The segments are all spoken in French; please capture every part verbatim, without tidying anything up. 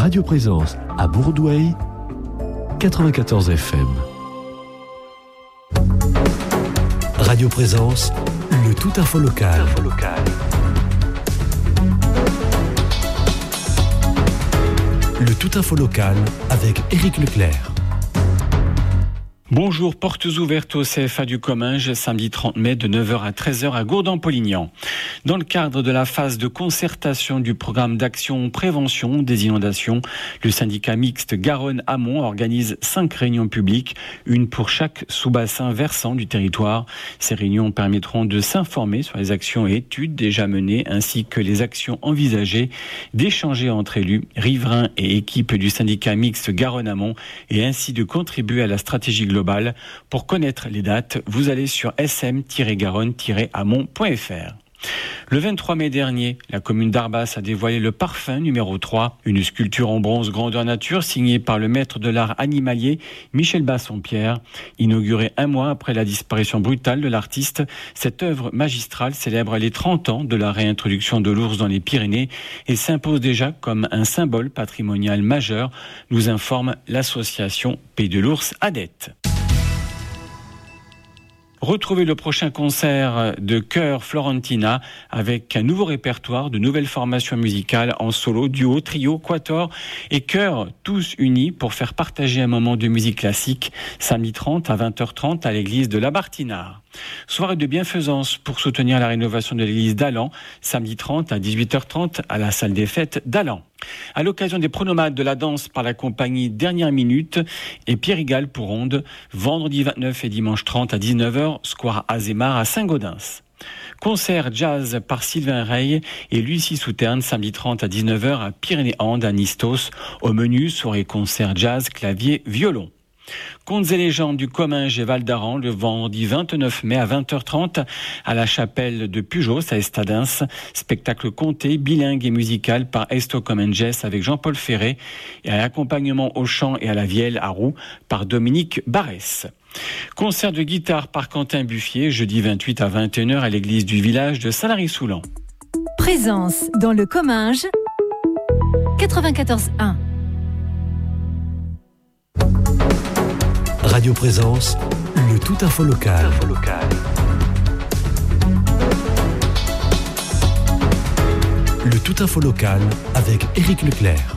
Radio Présence à Bourdoueil, quatre-vingt-quatorze F M. Radio Présence, le tout info local. Info local. Le tout info local avec Éric Leclerc. Bonjour, portes ouvertes au C F A du Comminges, samedi trente mai de neuf heures à treize heures à Gourdon-Polignan. Dans le cadre de la phase de concertation du programme d'action prévention des inondations, le syndicat mixte Garonne-Amont organise cinq réunions publiques, une pour chaque sous-bassin versant du territoire. Ces réunions permettront de s'informer sur les actions et études déjà menées ainsi que les actions envisagées, d'échanger entre élus, riverains et équipes du syndicat mixte Garonne-Amont et ainsi de contribuer à la stratégie globale. Pour connaître les dates, vous allez sur s m tiret garonne tiret amont point f r. Le vingt-trois mai dernier, la commune d'Arbas a dévoilé le parfum numéro trois, une sculpture en bronze grandeur nature signée par le maître de l'art animalier Michel Bassompierre. Inaugurée un mois après la disparition brutale de l'artiste, cette œuvre magistrale célèbre les trente ans de la réintroduction de l'ours dans les Pyrénées et s'impose déjà comme un symbole patrimonial majeur, nous informe l'association Pays de l'Ours Adette. Retrouvez le prochain concert de Chœur Florentina avec un nouveau répertoire de nouvelles formations musicales en solo, duo, trio, quatuor et chœur, tous unis pour faire partager un moment de musique classique samedi trente à vingt heures trente à l'église de la Bartinard. Soirée de bienfaisance pour soutenir la rénovation de l'église d'Allan, samedi trente à dix-huit heures trente à la salle des fêtes d'Allan. À l'occasion des pronomades de la danse par la compagnie Dernière Minute et Pierre Rigal pour Onde, vendredi vingt-neuf et dimanche trente à dix-neuf heures, square Azémar à Saint-Gaudens. Concert jazz par Sylvain Rey et Lucie Souterne, samedi trente à dix-neuf heures à Pyrénées-Andes à Nistos. Au menu, soirée concert jazz, clavier, violon. Contes et légendes du Comminges et Val d'Aran le vendredi vingt-neuf mai à vingt heures trente à la chapelle de Pujos à Estadens. Spectacle conté, bilingue et musical par Esto Comminges avec Jean-Paul Ferré et un accompagnement au chant et à la vielle à roue par Dominique Barès. Concert de guitare par Quentin Buffier jeudi vingt-huit à vingt et une heures à l'église du village de Saint-Lary-Soulan. Présence dans le Comminges quatre-vingt-quatorze un. Radio Présence, le tout info local. Info local. Le tout info local avec Éric Leclerc.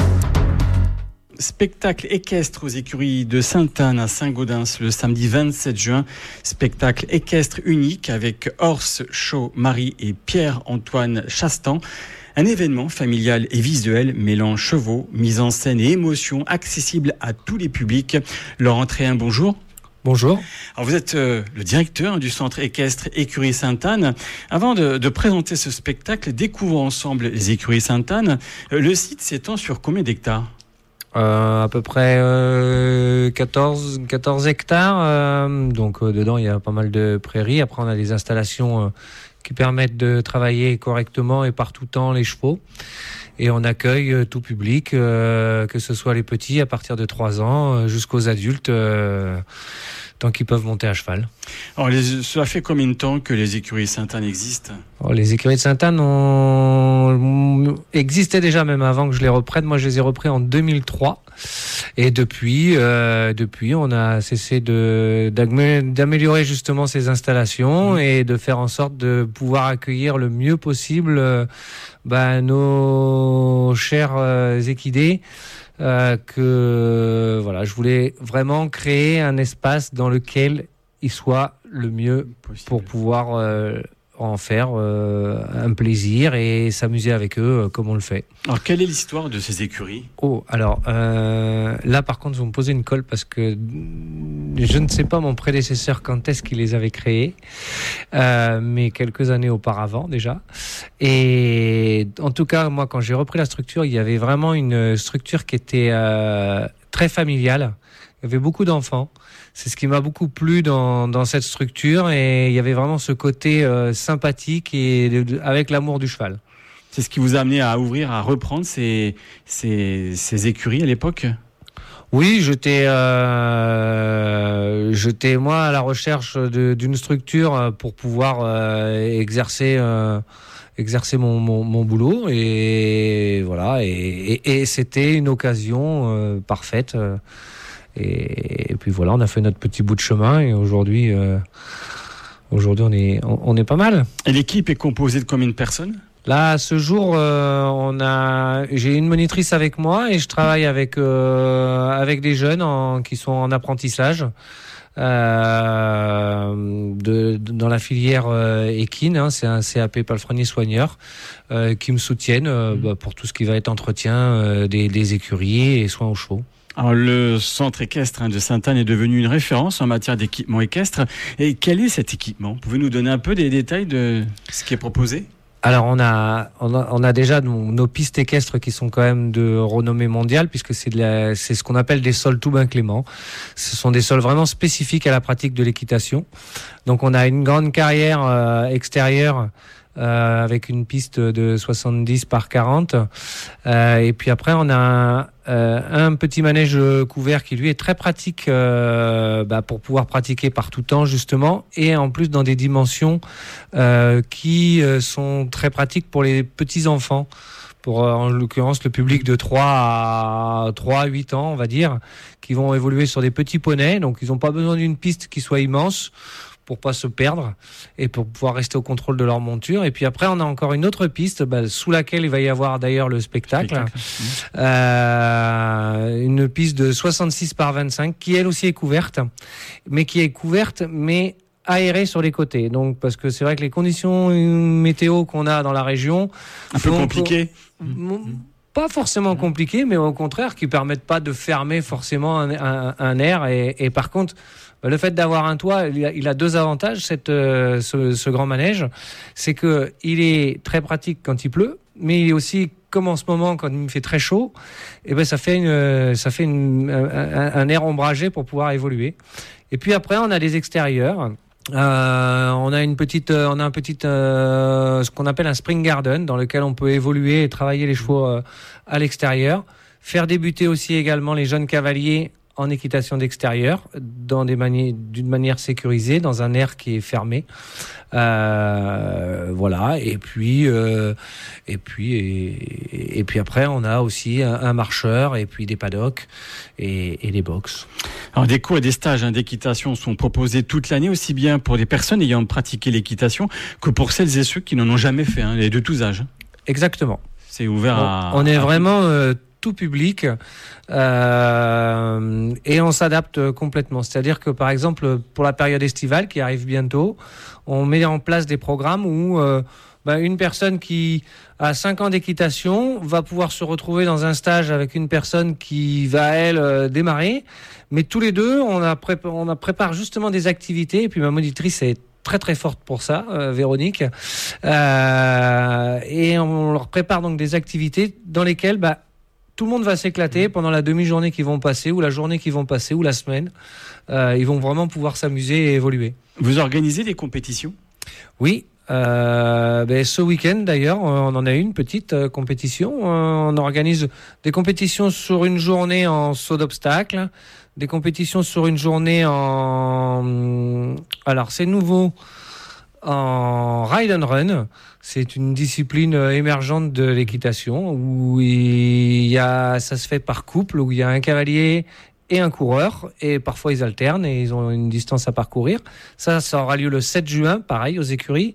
Spectacle équestre aux écuries de Sainte-Anne à Saint-Gaudens le samedi vingt-sept juin. Spectacle équestre unique avec Horse Show Marie et Pierre-Antoine Chastan. Un événement familial et visuel mêlant chevaux, mise en scène et émotion, accessible à tous les publics. Laurent Tréhin, bonjour. Bonjour. Alors vous êtes euh, le directeur du centre équestre Écurie Sainte-Anne. Avant de, de présenter ce spectacle, découvrons ensemble les écuries Sainte-Anne. Euh, le site s'étend sur combien d'hectares ? Euh, à peu près euh, quatorze, quatorze hectares. Euh, donc euh, dedans, il y a pas mal de prairies. Après, on a des installations euh, qui permettent de travailler correctement et par tout temps les chevaux. Et on accueille euh, tout public, euh, que ce soit les petits à partir de trois ans euh, jusqu'aux adultes, euh, tant qu'ils peuvent monter à cheval. Alors, les, cela fait combien de temps que les écuries Sainte-Anne existent ? Alors, les écuries de Sainte-Anne ont... existaient déjà même avant que je les reprenne. Moi, je les ai repris en deux mille trois. Et depuis, euh, depuis, on a cessé de, d'améliorer justement ces installations mmh. et de faire en sorte de pouvoir accueillir le mieux possible euh, bah, nos chers euh, équidés. Euh, que voilà, je voulais vraiment créer un espace dans lequel ils soient le mieux possible pour pouvoir euh, en faire euh, un plaisir et s'amuser avec eux euh, comme on le fait. Alors, quelle est l'histoire de ces écuries ? Oh, alors euh, là, par contre, vous me posez une colle parce que je ne sais pas mon prédécesseur quand est-ce qu'il les avait créés, euh, mais quelques années auparavant déjà. Et en tout cas, moi, quand j'ai repris la structure, il y avait vraiment une structure qui était euh, très familiale. Il y avait beaucoup d'enfants. C'est ce qui m'a beaucoup plu dans, dans cette structure et il y avait vraiment ce côté euh, sympathique et de, de, avec l'amour du cheval. C'est ce qui vous a amené à ouvrir, à reprendre ces, ces, ces écuries à l'époque ? Oui, j'étais, euh, j'étais moi à la recherche de, d'une structure pour pouvoir euh, exercer, euh, exercer mon, mon, mon boulot. Et voilà. Et, et, et c'était une occasion euh, parfaite. Euh, et, et puis voilà, on a fait notre petit bout de chemin. Et aujourd'hui, euh, aujourd'hui, on est, on, on est pas mal. Et l'équipe est composée de combien de personnes ? Là, ce jour, euh, on a, j'ai une monitrice avec moi et je travaille avec euh, avec des jeunes en, qui sont en apprentissage euh, de, de dans la filière euh, équine. Hein, c'est un C A P palefrenier soigneur euh, qui me soutiennent euh, bah, pour tout ce qui va être entretien euh, des, des écuries et soins aux chevaux. Alors, le centre équestre de Sainte-Anne est devenu une référence en matière d'équipement équestre. Et quel est cet équipement ? Vous pouvez nous donner un peu des détails de ce qui est proposé ? Alors on a, on a on a déjà nos, nos pistes équestres qui sont quand même de renommée mondiale puisque c'est de la, c'est ce qu'on appelle des sols tout incléments. Ce sont des sols vraiment spécifiques à la pratique de l'équitation. Donc on a une grande carrière euh, extérieure euh, avec une piste de soixante-dix par quarante euh, et puis après on a un, euh, un petit manège couvert qui lui est très pratique euh, bah, pour pouvoir pratiquer par tout temps justement et en plus dans des dimensions euh, qui euh, sont très pratiques pour les petits enfants, pour euh, en l'occurrence le public de trois à huit ans on va dire, qui vont évoluer sur des petits poneys, donc ils n'ont pas besoin d'une piste qui soit immense pour pas se perdre et pour pouvoir rester au contrôle de leur monture. Et puis après, on a encore une autre piste bah, sous laquelle il va y avoir d'ailleurs le spectacle. spectacle. Euh, une piste de soixante-six par vingt-cinq qui elle aussi est couverte, mais qui est couverte, mais aérée sur les côtés. Donc, parce que c'est vrai que les conditions météo qu'on a dans la région... Un peu compliquées. Pas forcément compliquées, mais au contraire, qui permettent pas de fermer forcément un, un, un air. Et, et par contre, le fait d'avoir un toit, il a, il a deux avantages, cette, euh, ce, ce grand manège. C'est que il est très pratique quand il pleut, mais il est aussi, comme en ce moment, quand il fait très chaud, et ben ça fait, une, ça fait une, un, un air ombragé pour pouvoir évoluer. Et puis après, on a des extérieurs. Euh, on a une petite, euh, on a un petit, euh, ce qu'on appelle un spring garden dans lequel on peut évoluer et travailler les chevaux euh, à l'extérieur. Faire débuter aussi également les jeunes cavaliers en équitation d'extérieur, dans des manières, d'une manière sécurisée, dans un air qui est fermé. Euh, voilà. Et puis, euh, et puis, et, et puis après, on a aussi un, un marcheur et puis des paddocks et, et des box. Alors, des cours et des stages hein, d'équitation sont proposés toute l'année, aussi bien pour des personnes ayant pratiqué l'équitation que pour celles et ceux qui n'en ont jamais fait, hein, et de tous âges. Exactement. C'est ouvert on, à... On est à vraiment... Euh, tout public euh, et on s'adapte complètement. C'est-à-dire que par exemple pour la période estivale qui arrive bientôt, on met en place des programmes où euh, bah, une personne qui a cinq ans d'équitation va pouvoir se retrouver dans un stage avec une personne qui va elle euh, démarrer, mais tous les deux on a prép- on a prépare justement des activités et puis ma monitrice est très très forte pour ça, euh, Véronique, euh, et on leur prépare donc des activités dans lesquelles bah tout le monde va s'éclater pendant la demi-journée qu'ils vont passer, ou la journée qu'ils vont passer, ou la semaine. Euh, ils vont vraiment pouvoir s'amuser et évoluer. Vous organisez des compétitions ? Oui. Euh, ben, ce week-end, d'ailleurs, on en a une petite euh, compétition. Euh, on organise des compétitions sur une journée en saut d'obstacle, des compétitions sur une journée en... Alors, c'est nouveau, en ride and run. C'est une discipline émergente de l'équitation où il y a, ça se fait par couple, où il y a un cavalier et un coureur, et parfois ils alternent et ils ont une distance à parcourir. Ça, ça aura lieu le sept juin, pareil, aux écuries.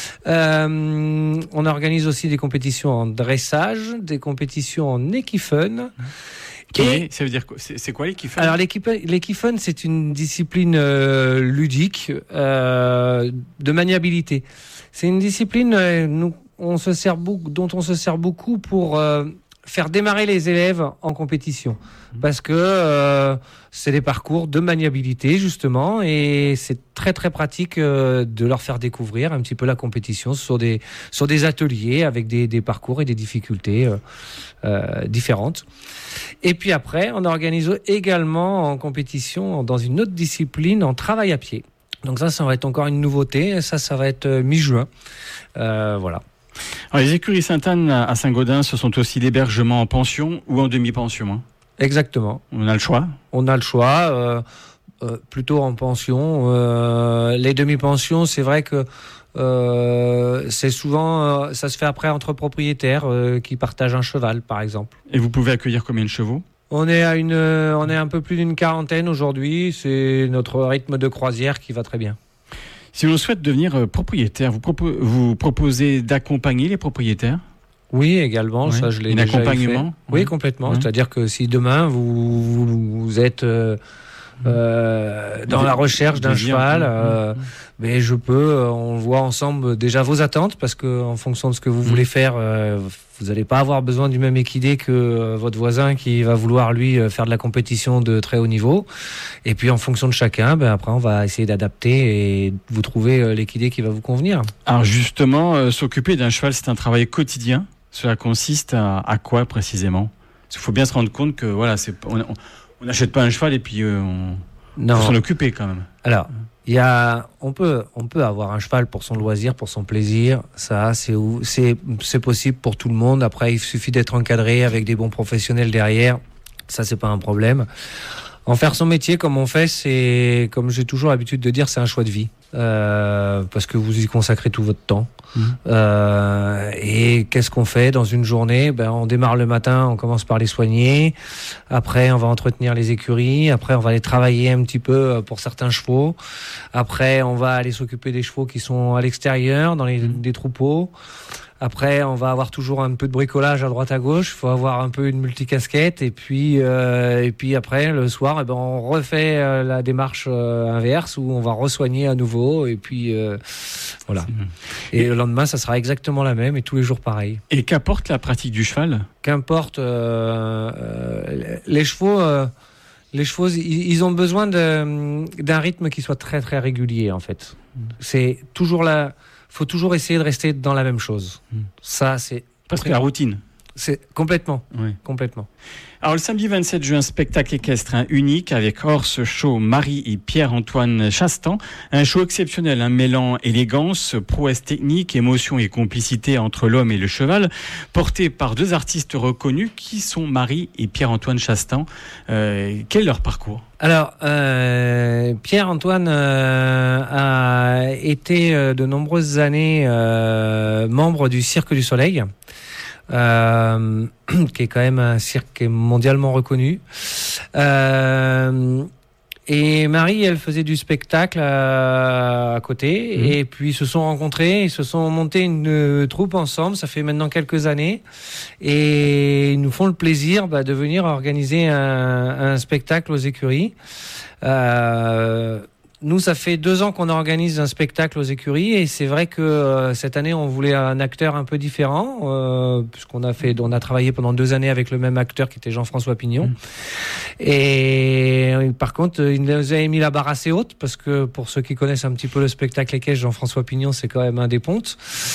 Euh, on organise aussi des compétitions en dressage, des compétitions en équifun. Qui est, ça veut dire quoi ? C'est, c'est quoi l'équifun ? Alors l'équifun, c'est une discipline euh, ludique euh, de maniabilité. C'est une discipline euh, nous, on se sert beaucoup, dont on se sert beaucoup pour euh, faire démarrer les élèves en compétition. Parce que euh, c'est des parcours de maniabilité, justement, et c'est très très pratique euh, de leur faire découvrir un petit peu la compétition sur des, sur des ateliers avec des, des parcours et des difficultés euh, euh, différentes. Et puis après, on organise également en compétition dans une autre discipline en travail à pied. Donc ça, ça va être encore une nouveauté. Ça, ça va être mi-juin. Euh, voilà. Alors, les écuries Sainte-Anne à Saint-Gaudens, ce sont aussi l'hébergement en pension ou en demi-pension, hein ? Exactement. On a le choix ? On a le choix, euh, euh, plutôt en pension. Euh, les demi-pensions, c'est vrai que Euh, c'est souvent, euh, ça se fait après entre propriétaires euh, qui partagent un cheval, par exemple. Et vous pouvez accueillir combien de chevaux ? On est à une, euh, on est un peu plus d'une quarantaine aujourd'hui. C'est notre rythme de croisière qui va très bien. Si l'on souhaite devenir propriétaire, vous, propo- vous proposez d'accompagner les propriétaires ? Oui, également, oui. ça je l'ai Un déjà accompagnement fait. Oui, oui. complètement. Oui. C'est-à-dire que si demain vous, vous, vous êtes euh, euh, dans la recherche d'un cheval, euh, mais je peux, on voit ensemble déjà vos attentes, parce que en fonction de ce que vous voulez faire, euh, vous n'allez pas avoir besoin du même équidé que euh, votre voisin qui va vouloir lui faire de la compétition de très haut niveau. Et puis en fonction de chacun, ben après on va essayer d'adapter et vous trouver euh, l'équidé qui va vous convenir. Alors justement, euh, s'occuper d'un cheval, c'est un travail quotidien. Cela consiste à, à quoi précisément ? Parce qu'il faut bien se rendre compte que voilà, c'est, on n'achète pas un cheval et puis euh, on non. faut s'en occuper quand même. Alors, il y a, on peut, on peut avoir un cheval pour son loisir, pour son plaisir. Ça, c'est, c'est, c'est possible pour tout le monde. Après, il suffit d'être encadré avec des bons professionnels derrière. Ça, c'est pas un problème. En faire son métier, comme on fait, c'est, comme j'ai toujours l'habitude de dire, c'est un choix de vie. Euh, parce que vous y consacrez tout votre temps. Mmh. Euh, et qu'est-ce qu'on fait dans une journée ? Ben, on démarre le matin, on commence par les soigner. Après, on va entretenir les écuries. Après, on va aller travailler un petit peu pour certains chevaux. Après, on va aller s'occuper des chevaux qui sont à l'extérieur, dans les mmh. des troupeaux. Après, on va avoir toujours un peu de bricolage à droite à gauche. Il faut avoir un peu une multicasquette. Et puis, euh, et puis après, le soir, eh ben, on refait euh, la démarche euh, inverse où on va resoigner à nouveau. Et puis, euh, voilà. Et, et le lendemain, ça sera exactement la même et tous les jours pareil. Et qu'apporte la pratique du cheval ? Qu'importe, euh, euh, les chevaux. Euh, Les chevaux, ils ont besoin de, d'un rythme qui soit très très régulier en fait. C'est toujours là. Faut toujours essayer de rester dans la même chose. Mmh. Ça, c'est presque la routine. C'est complètement, oui. complètement. Alors le samedi vingt-sept juin, spectacle équestre hein, unique avec Horse Show Marie et Pierre-Antoine Chastan. Un show exceptionnel, hein, mêlant élégance, prouesse technique, émotion et complicité entre l'homme et le cheval, porté par deux artistes reconnus qui sont Marie et Pierre-Antoine Chastan. Euh, quel est leur parcours ? Alors, euh, Pierre-Antoine euh, a été euh, de nombreuses années euh, membre du Cirque du Soleil. Euh, qui est quand même un cirque qui est mondialement reconnu. Euh, et Marie, elle faisait du spectacle à, à côté, mmh. et puis ils se sont rencontrés, ils se sont montés une euh, troupe ensemble, ça fait maintenant quelques années, et ils nous font le plaisir bah, de venir organiser un, un spectacle aux écuries. Euh, Nous, ça fait deux ans qu'on organise un spectacle aux écuries et c'est vrai que euh, cette année, on voulait un acteur un peu différent euh, puisqu'on a fait, on a travaillé pendant deux années avec le même acteur qui était Jean-François Pignon. Mmh. Et euh, par contre, il nous a mis la barre assez haute parce que pour ceux qui connaissent un petit peu le spectacle équestre, Jean-François Pignon, c'est quand même un des pontes.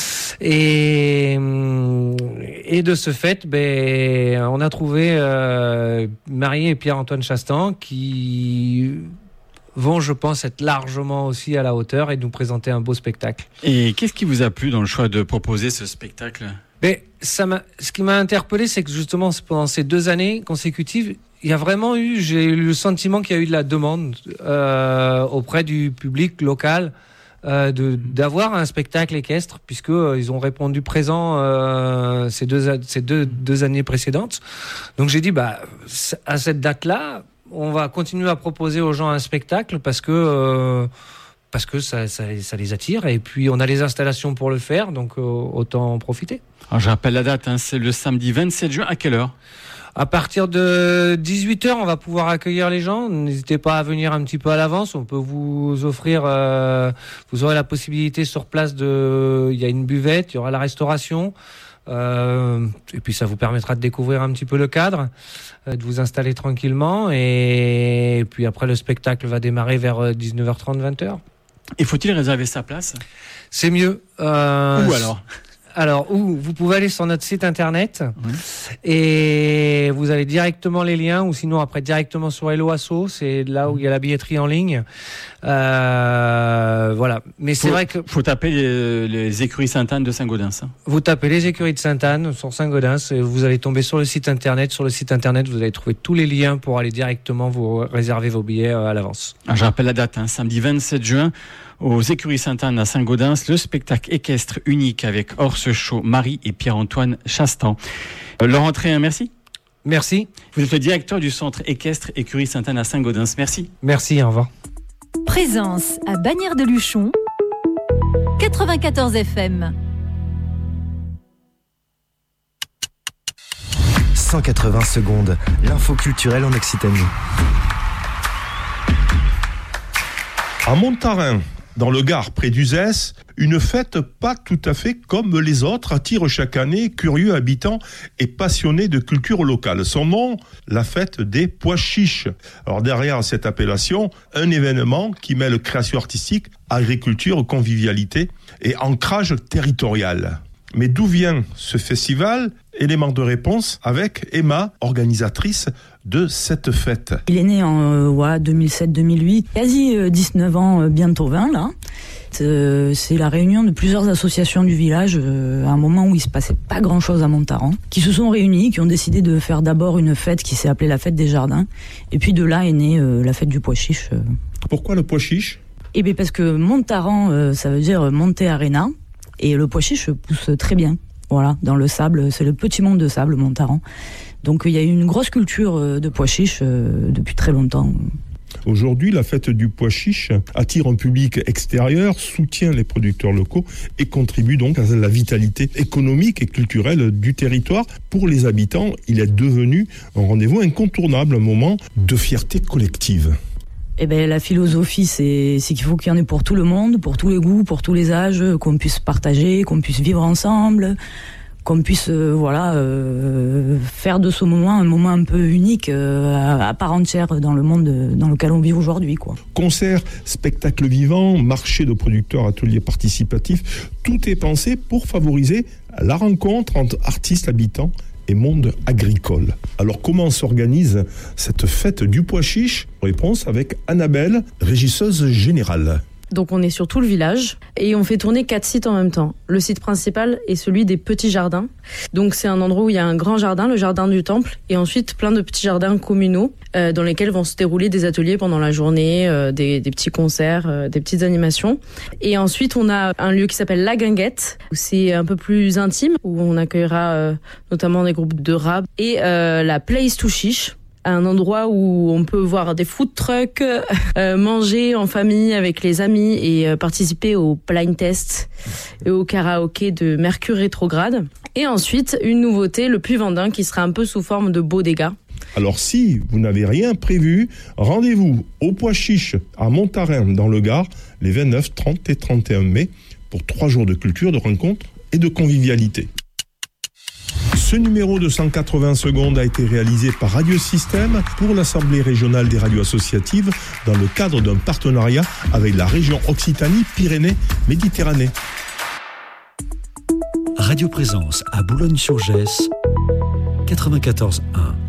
Et et de ce fait, ben, on a trouvé euh, Marie et Pierre-Antoine Chastan qui vont, je pense, être largement aussi à la hauteur et nous présenter un beau spectacle. Et qu'est-ce qui vous a plu dans le choix de proposer ce spectacle ? Mais ça m'a, ce qui m'a interpellé, c'est que justement, pendant ces deux années consécutives, il y a vraiment eu, j'ai eu le sentiment qu'il y a eu de la demande euh, auprès du public local euh, de, d'avoir un spectacle équestre, puisque euh, ils ont répondu présent euh, ces deux ces deux deux années précédentes. Donc j'ai dit, bah à cette date-là, on va continuer à proposer aux gens un spectacle parce que euh, parce que ça, ça, ça les attire et puis on a les installations pour le faire, donc euh, autant en profiter. Alors je rappelle la date, hein, c'est le samedi vingt-sept juin. À quelle heure ? À partir de dix-huit heures, on va pouvoir accueillir les gens. N'hésitez pas à venir un petit peu à l'avance. On peut vous offrir, euh, vous aurez la possibilité sur place de, il y a une buvette, il y aura la restauration. Euh, et puis ça vous permettra de découvrir un petit peu le cadre, euh, de vous installer tranquillement et, et puis après le spectacle va démarrer vers dix-neuf heures trente, vingt heures. Et faut-il réserver sa place ? C'est mieux. Euh, Où alors ? Alors, où vous pouvez aller sur notre site internet oui. et vous avez directement les liens ou sinon après directement sur Hello Asso, c'est là où il y a la billetterie en ligne. Euh, voilà. Mais faut, c'est vrai que faut taper les, les écuries Sainte-Anne de Saint-Gaudens. Hein. Vous tapez les écuries de Sainte-Anne sur Saint-Gaudens et vous allez tomber sur le site internet. Sur le site internet, vous allez trouver tous les liens pour aller directement vous réserver vos billets à l'avance. Alors, je rappelle la date, hein, samedi vingt-sept juin. aux Écuries Sainte-Anne à Saint-Gaudens, le spectacle équestre unique avec Horse Show, Marie et Pierre-Antoine Chastan. Euh, Laurent Tréhin, merci. Merci. Vous êtes le directeur du centre équestre Écurie Sainte-Anne à Saint-Gaudens. Merci. Merci, au revoir. Présence à Bagnères de Luchon, quatre-vingt-quatorze F M. cent quatre-vingts secondes, l'info culturelle en Occitanie. À Montarin, dans le Gard, près d'Uzès, une fête pas tout à fait comme les autres attire chaque année curieux habitants et passionnés de culture locale. Son nom, la fête des pois chiches. Alors derrière cette appellation, un événement qui mêle création artistique, agriculture, convivialité et ancrage territorial. Mais d'où vient ce festival ? Élément de réponse avec Emma, organisatrice de cette fête. Il est né en euh, ouais, deux mille sept deux mille huit, quasi euh, dix-neuf ans, euh, bientôt vingt là. Euh, c'est la réunion de plusieurs associations du village euh, à un moment où il se passait pas grand chose à Montaran, qui se sont réunis, qui ont décidé de faire d'abord une fête qui s'est appelée la fête des jardins, et puis de là est née euh, la fête du pois chiche. Euh. Pourquoi le pois chiche ? Eh bien parce que Montaran, euh, ça veut dire Monte Arena, et le pois chiche pousse très bien. Voilà, dans le sable, c'est le petit monde de sable, Montaran. Donc il y a eu une grosse culture de pois chiches euh, depuis très longtemps. Aujourd'hui, la fête du pois chiche attire un public extérieur, soutient les producteurs locaux et contribue donc à la vitalité économique et culturelle du territoire. Pour les habitants, il est devenu un rendez-vous incontournable, un moment de fierté collective. Eh ben, la philosophie, c'est, c'est qu'il faut qu'il y en ait pour tout le monde, pour tous les goûts, pour tous les âges, qu'on puisse partager, qu'on puisse vivre ensemble, qu'on puisse, euh, voilà, euh, faire de ce moment un moment un peu unique, euh, à, à part entière dans le monde dans lequel on vit aujourd'hui, quoi. Concerts, spectacles vivants, marché de producteurs, ateliers participatifs, tout est pensé pour favoriser la rencontre entre artistes, habitants et monde agricole. Alors comment s'organise cette fête du pois chiche ? Réponse avec Annabelle, régisseuse générale. Donc on est sur tout le village et on fait tourner quatre sites en même temps. Le site principal est celui des petits jardins. Donc c'est un endroit où il y a un grand jardin, le jardin du temple, et ensuite plein de petits jardins communaux euh, dans lesquels vont se dérouler des ateliers pendant la journée, euh, des, des petits concerts, euh, des petites animations. Et ensuite on a un lieu qui s'appelle La Guinguette, où c'est un peu plus intime, où on accueillera euh, notamment des groupes de rap, et euh, la Place to Chiche, un endroit où on peut voir des food trucks, euh, manger en famille avec les amis et euh, participer au blind test et au karaoké de Mercure Rétrograde. Et ensuite, une nouveauté, le Puy Vendin, qui sera un peu sous forme de bodega. Alors si vous n'avez rien prévu, rendez-vous au Pois Chiche à Montarin dans le Gard les vingt-neuf, trente et trente et un mai pour trois jours de culture, de rencontres et de convivialité. Ce numéro de cent quatre-vingts secondes a été réalisé par Radio Système pour l'Assemblée régionale des radios associatives dans le cadre d'un partenariat avec la région Occitanie-Pyrénées-Méditerranée. Radio Présence à Boulogne-sur-Gesse, quatre-vingt-quatorze un.